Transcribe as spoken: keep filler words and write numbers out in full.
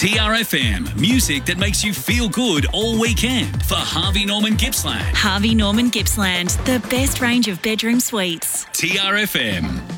T R F M, music that makes you feel good all weekend for Harvey Norman Gippsland. Harvey Norman Gippsland, the best range of bedroom suites. T R F M.